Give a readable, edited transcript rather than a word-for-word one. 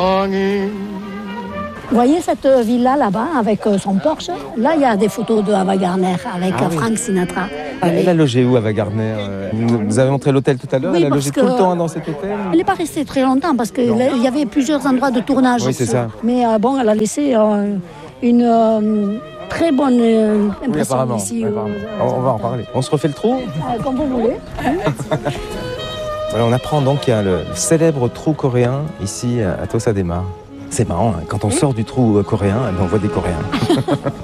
Vous voyez cette villa là-bas avec son Porsche? Là, il y a des photos de Ava Gardner avec Frank Sinatra. Elle a logé où, Ava Gardner? Vous avez montré l'hôtel tout à l'heure. Oui, elle a logé tout le temps dans cet hôtel? Elle n'est pas restée très longtemps parce qu'il y avait plusieurs endroits de tournage. Oui, c'est ça. Mais bon, elle a laissé une très bonne impression ici. On va en parler. On se refait le trou? Comme vous voulez. Voilà, on apprend donc qu'il y a le célèbre trou coréen ici à Tossa de Mar. C'est marrant, hein, quand on sort du trou coréen, on voit des Coréens.